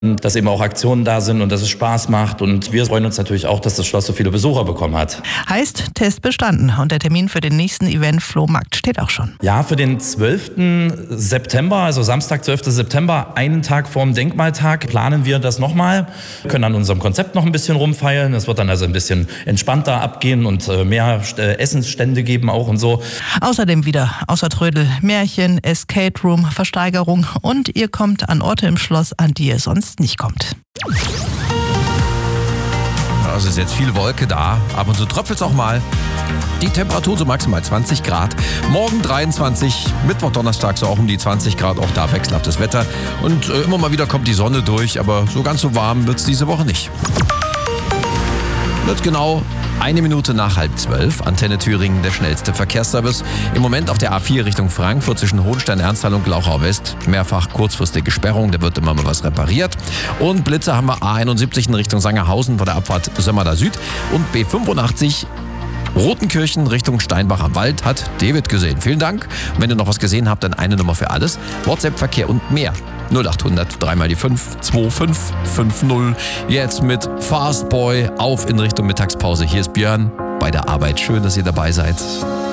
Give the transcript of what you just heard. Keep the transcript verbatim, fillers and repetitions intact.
dass eben auch Aktionen da sind und dass es Spaß macht. Und wir freuen uns natürlich auch, dass das Schloss so viele Besucher bekommen hat. Heißt, Test bestanden. Und der Termin für den nächsten Event Flohmarkt steht auch schon. Ja, für den zwölften September, also Samstag, zwölften September, einen Tag vorm Denkmaltag, planen wir das nochmal. Wir können an unserem Konzept noch ein bisschen rumfeilen. Es wird dann also ein bisschen entspannter abgehen und mehr Essensstände geben auch und so. Außerdem wieder außer Trödel, Märchen, Escape Room, Versteigerung und ihr kommt an Orte im Schloss, an die ihr sonst nicht kommt. Also ist jetzt viel Wolke da, ab und zu tröpfelt es auch mal. Die Temperatur so maximal zwanzig Grad. Morgen dreiundzwanzig, Mittwoch, Donnerstag so auch um die zwanzig Grad. Auch da wechselhaftes Wetter. Und äh, immer mal wieder kommt die Sonne durch, aber so ganz so warm wird es diese Woche nicht. Wird genau eine Minute nach halb zwölf. Antenne Thüringen, der schnellste Verkehrsservice. Im Moment auf der A vier Richtung Frankfurt zwischen Hohenstein, Ernsthal und Glauchau West. Mehrfach kurzfristige Sperrung, da wird immer mal was repariert. Und Blitze haben wir A einundsiebzig in Richtung Sangerhausen vor der Abfahrt Sömmerda Süd. Und B fünfundachtzig Rotenkirchen Richtung Steinbach am Wald hat David gesehen. Vielen Dank. Wenn ihr noch was gesehen habt, dann eine Nummer für alles. WhatsApp-Verkehr und mehr. null acht hundert, drei mal die fünf, zwei fünf fünf null. Jetzt mit Fast Boy auf in Richtung Mittagspause. Hier ist Björn bei der Arbeit. Schön, dass ihr dabei seid.